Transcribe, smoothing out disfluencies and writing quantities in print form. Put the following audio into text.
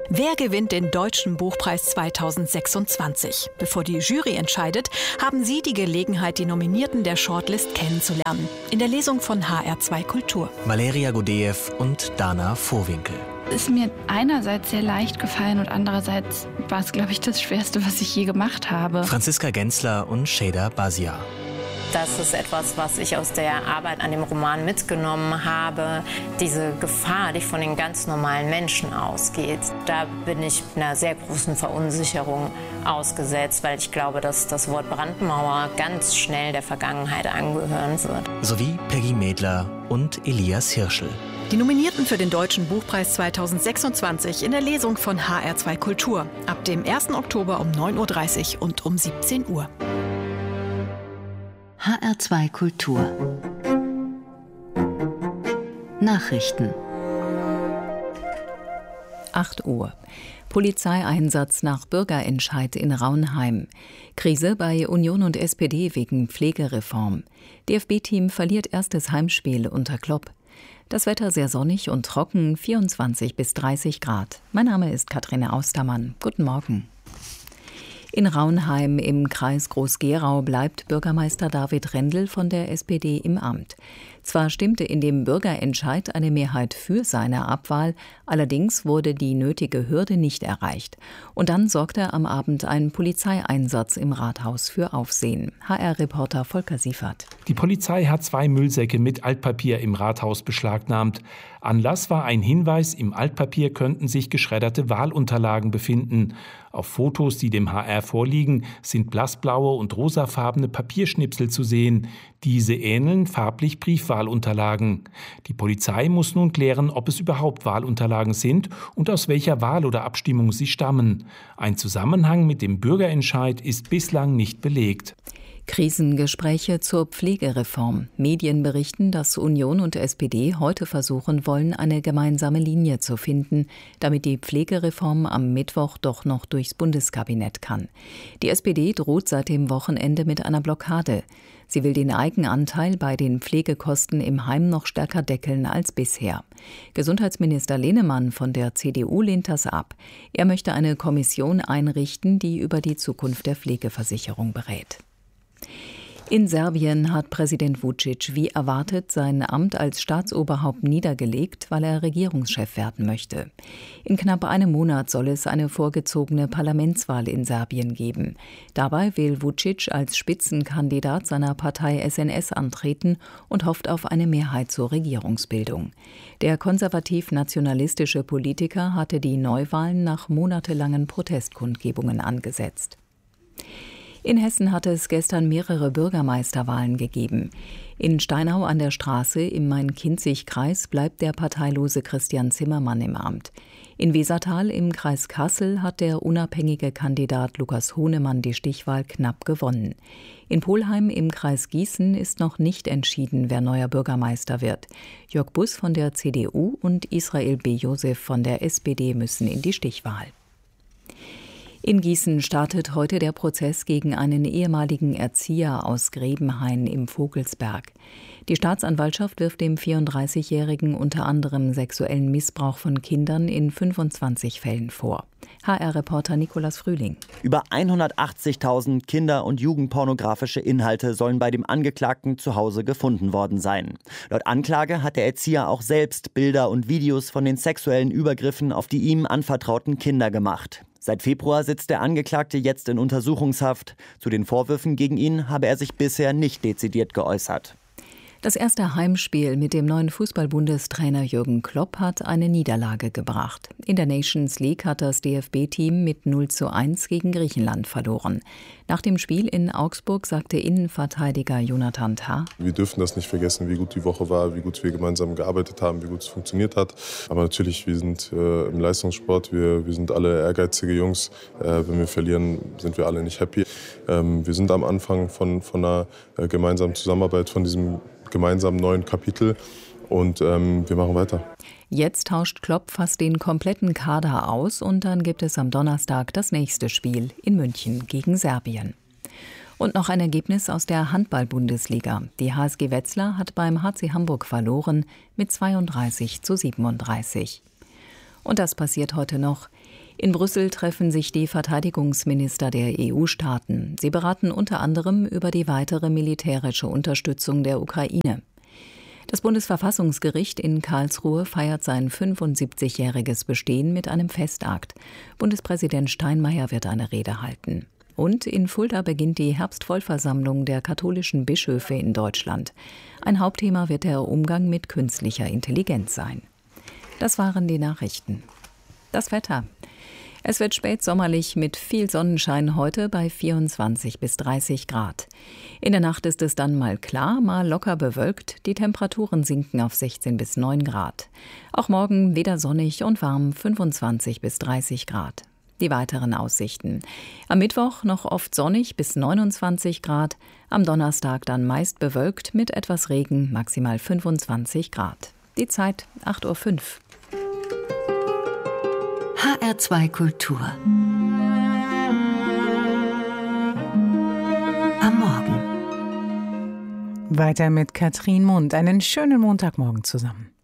Wer gewinnt den Deutschen Buchpreis 2026? Bevor die Jury entscheidet, haben Sie die Gelegenheit, die Nominierten der Shortlist kennenzulernen. In der Lesung von HR2 Kultur. Valeria Godejew und Dana Vohwinkel. Ist mir einerseits sehr leicht gefallen und andererseits war es, glaube ich, das Schwerste, was ich je gemacht habe. Franziska Gensler und Sheda Bazia. Das ist etwas, was ich aus der Arbeit an dem Roman mitgenommen habe. Diese Gefahr, die von den ganz normalen Menschen ausgeht. Da bin ich einer sehr großen Verunsicherung ausgesetzt, weil ich glaube, dass das Wort Brandmauer ganz schnell der Vergangenheit angehören wird. Sowie Peggy Mädler und Elias Hirschl. Die Nominierten für den Deutschen Buchpreis 2026 in der Lesung von HR2 Kultur. Ab dem 1. Oktober um 9.30 Uhr und um 17 Uhr. HR2 Kultur. Nachrichten. 8 Uhr. Polizeieinsatz nach Bürgerentscheid in Raunheim. Krise bei Union und SPD wegen Pflegereform. DFB-Team verliert erstes Heimspiel unter Klopp. Das Wetter sehr sonnig und trocken, 24 bis 30 Grad. Mein Name ist Kathrine Austermann. Guten Morgen. In Raunheim im Kreis Groß-Gerau bleibt Bürgermeister David Rendel von der SPD im Amt. Zwar stimmte in dem Bürgerentscheid eine Mehrheit für seine Abwahl, allerdings wurde die nötige Hürde nicht erreicht. Und dann sorgte am Abend ein Polizeieinsatz im Rathaus für Aufsehen. HR-Reporter Volker Siefert. Die Polizei hat 2 Müllsäcke mit Altpapier im Rathaus beschlagnahmt. Anlass war ein Hinweis, im Altpapier könnten sich geschredderte Wahlunterlagen befinden. Auf Fotos, die dem HR vorliegen, sind blassblaue und rosafarbene Papierschnipsel zu sehen. Diese ähneln farblich Briefwahlunterlagen. Die Polizei muss nun klären, ob es überhaupt Wahlunterlagen sind und aus welcher Wahl oder Abstimmung sie stammen. Ein Zusammenhang mit dem Bürgerentscheid ist bislang nicht belegt. Krisengespräche zur Pflegereform. Medien berichten, dass Union und SPD heute versuchen wollen, eine gemeinsame Linie zu finden, damit die Pflegereform am Mittwoch doch noch durchs Bundeskabinett kann. Die SPD droht seit dem Wochenende mit einer Blockade. Sie will den Eigenanteil bei den Pflegekosten im Heim noch stärker deckeln als bisher. Gesundheitsminister Lehnemann von der CDU lehnt das ab. Er möchte eine Kommission einrichten, die über die Zukunft der Pflegeversicherung berät. In Serbien hat Präsident Vučić wie erwartet sein Amt als Staatsoberhaupt niedergelegt, weil er Regierungschef werden möchte. In knapp einem Monat soll es eine vorgezogene Parlamentswahl in Serbien geben. Dabei will Vučić als Spitzenkandidat seiner Partei SNS antreten und hofft auf eine Mehrheit zur Regierungsbildung. Der konservativ-nationalistische Politiker hatte die Neuwahlen nach monatelangen Protestkundgebungen angesetzt. In Hessen hatte es gestern mehrere Bürgermeisterwahlen gegeben. In Steinau an der Straße im Main-Kinzig-Kreis bleibt der parteilose Christian Zimmermann im Amt. In Wesertal im Kreis Kassel hat der unabhängige Kandidat Lukas Hohnemann die Stichwahl knapp gewonnen. In Polheim im Kreis Gießen ist noch nicht entschieden, wer neuer Bürgermeister wird. Jörg Buss von der CDU und Israel B. Josef von der SPD müssen in die Stichwahl. In Gießen startet heute der Prozess gegen einen ehemaligen Erzieher aus Grebenhain im Vogelsberg. Die Staatsanwaltschaft wirft dem 34-Jährigen unter anderem sexuellen Missbrauch von Kindern in 25 Fällen vor. HR-Reporter Nikolaus Frühling. Über 180.000 Kinder- und jugendpornografische Inhalte sollen bei dem Angeklagten zu Hause gefunden worden sein. Laut Anklage hat der Erzieher auch selbst Bilder und Videos von den sexuellen Übergriffen auf die ihm anvertrauten Kinder gemacht. Seit Februar sitzt der Angeklagte jetzt in Untersuchungshaft. Zu den Vorwürfen gegen ihn habe er sich bisher nicht dezidiert geäußert. Das erste Heimspiel mit dem neuen Fußball-Bundestrainer Jürgen Klopp hat eine Niederlage gebracht. In der Nations League hat das DFB-Team mit 0:1 gegen Griechenland verloren. Nach dem Spiel in Augsburg sagte Innenverteidiger Jonathan Tah: Wir dürfen das nicht vergessen, wie gut die Woche war, wie gut wir gemeinsam gearbeitet haben, wie gut es funktioniert hat. Aber natürlich, wir sind im Leistungssport, wir sind alle ehrgeizige Jungs. Wenn wir verlieren, sind wir alle nicht happy. Wir sind am Anfang von einer gemeinsamen Zusammenarbeit, von diesem gemeinsamen neuen Kapitel und wir machen weiter. Jetzt tauscht Klopp fast den kompletten Kader aus und dann gibt es am Donnerstag das nächste Spiel in München gegen Serbien. Und noch ein Ergebnis aus der Handball-Bundesliga. Die HSG Wetzlar hat beim HC Hamburg verloren mit 32:37. Und das passiert heute noch. In Brüssel treffen sich die Verteidigungsminister der EU-Staaten. Sie beraten unter anderem über die weitere militärische Unterstützung der Ukraine. Das Bundesverfassungsgericht in Karlsruhe feiert sein 75-jähriges Bestehen mit einem Festakt. Bundespräsident Steinmeier wird eine Rede halten. Und in Fulda beginnt die Herbstvollversammlung der katholischen Bischöfe in Deutschland. Ein Hauptthema wird der Umgang mit künstlicher Intelligenz sein. Das waren die Nachrichten. Das Wetter. Es wird spätsommerlich mit viel Sonnenschein heute bei 24 bis 30 Grad. In der Nacht ist es dann mal klar, mal locker bewölkt. Die Temperaturen sinken auf 16 bis 9 Grad. Auch morgen wieder sonnig und warm, 25 bis 30 Grad. Die weiteren Aussichten. Am Mittwoch noch oft sonnig bis 29 Grad. Am Donnerstag dann meist bewölkt mit etwas Regen, maximal 25 Grad. Die Zeit 8:05 Uhr. HR2 Kultur. Am Morgen. Weiter mit Katrin Mund. Einen schönen Montagmorgen zusammen.